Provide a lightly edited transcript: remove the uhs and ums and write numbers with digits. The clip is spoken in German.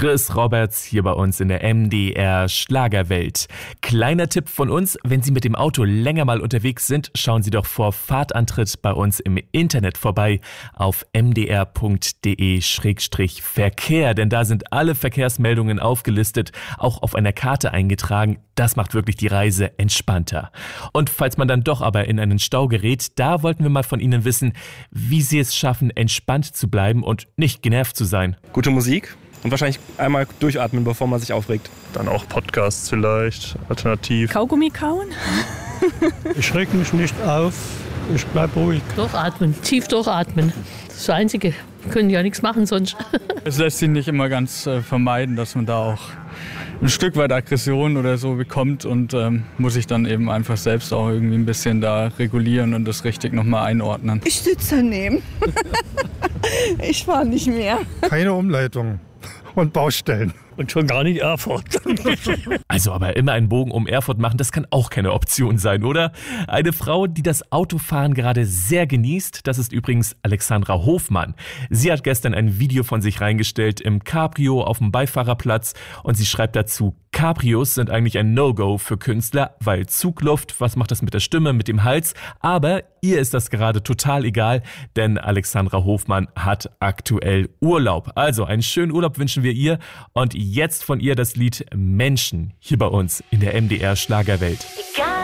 Chris Roberts hier bei uns in der MDR Schlagerwelt. Kleiner Tipp von uns, wenn Sie mit dem Auto länger mal unterwegs sind, schauen Sie doch vor Fahrtantritt bei uns im Internet vorbei auf mdr.de/Verkehr, denn da sind alle Verkehrsmeldungen aufgelistet, auch auf einer Karte eingetragen. Das macht wirklich die Reise entspannter. Und falls man dann doch aber in einen Stau gerät, da wollten wir mal von Ihnen wissen, wie Sie es schaffen, entspannt zu bleiben und nicht genervt zu sein. Gute Musik und wahrscheinlich einmal durchatmen, bevor man sich aufregt. Dann auch Podcasts vielleicht, alternativ. Kaugummi kauen? Ich reg mich nicht auf, ich bleib ruhig. Durchatmen, tief durchatmen. Das ist das Einzige. Wir können ja nichts machen sonst. Es lässt sich nicht immer ganz vermeiden, dass man da auch ein Stück weit Aggression oder so bekommt und muss sich dann eben einfach selbst auch irgendwie ein bisschen da regulieren und das richtig nochmal einordnen. Ich sitze daneben. Ich fahre nicht mehr. Keine Umleitung und Baustellen. Und schon gar nicht Erfurt. Also aber immer einen Bogen um Erfurt machen, das kann auch keine Option sein, oder? Eine Frau, die das Autofahren gerade sehr genießt, das ist übrigens Alexandra Hofmann. Sie hat gestern ein Video von sich reingestellt im Cabrio auf dem Beifahrerplatz und sie schreibt dazu, Cabrios sind eigentlich ein No-Go für Künstler, weil Zugluft, was macht das mit der Stimme, mit dem Hals? Aber ihr ist das gerade total egal, denn Alexandra Hofmann hat aktuell Urlaub. Also einen schönen Urlaub wünschen wir ihr und jetzt von ihr das Lied Menschen hier bei uns in der MDR Schlagerwelt.